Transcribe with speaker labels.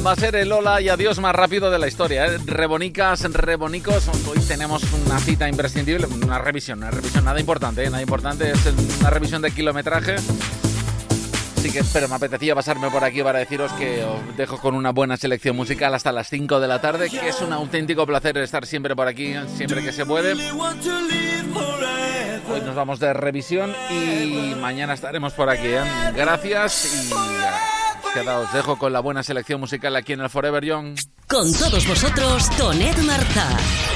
Speaker 1: Va a ser el hola y adiós más rápido de la historia, ¿eh? Rebonicas, rebonicos. Hoy tenemos una cita imprescindible, una revisión nada importante, ¿eh? Nada importante, es una revisión de kilometraje. Así que espero, me apetecía pasarme por aquí para deciros que os dejo con una buena selección musical hasta las 5 de la tarde, que es un auténtico placer estar siempre por aquí, siempre que se puede. Hoy nos vamos de revisión y mañana estaremos por aquí, ¿eh? Gracias y os dejo con la buena selección musical aquí en el Forever Young.
Speaker 2: Con todos vosotros, Tonet Martà.